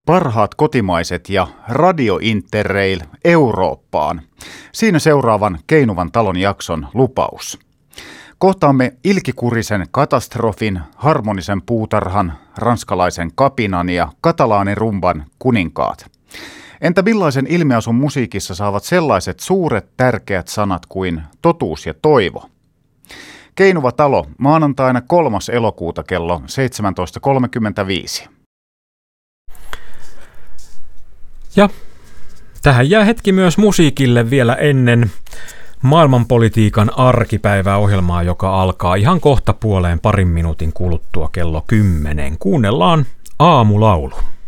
Parhaat kotimaiset ja Radio Interrail Eurooppaan. Siinä seuraavan Keinuvan talon jakson lupaus. Kohtaamme ilkikurisen katastrofin, harmonisen puutarhan, ranskalaisen kapinan ja katalaanirumban kuninkaat. Entä millaisen ilmiasun musiikissa saavat sellaiset suuret tärkeät sanat kuin totuus ja toivo? Keinuva talo maanantaina 3. elokuuta kello 17.35. Ja tähän jää hetki myös musiikille vielä ennen maailmanpolitiikan arkipäivää ohjelmaa, joka alkaa ihan kohta puoleen parin minuutin kuluttua kello 10. Kuunnellaan aamulaulu.